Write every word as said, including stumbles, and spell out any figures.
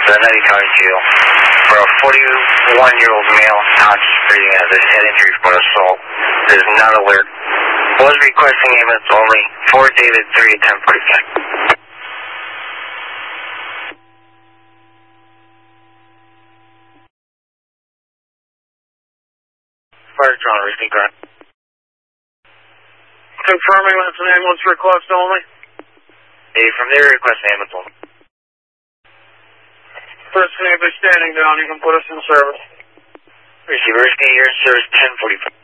the Nutty County Jail for a forty-one-year-old male conscious breathing has a head injury for assault. Is not alert. Was requesting ambulance only. four David three at ten forty-five. Fire Toronto, recent crime. Confirming that's an ambulance request only. Hey, from there, request ambulance only. Person may be standing down, you can put us in service. Receiver, stay here in service ten forty-five.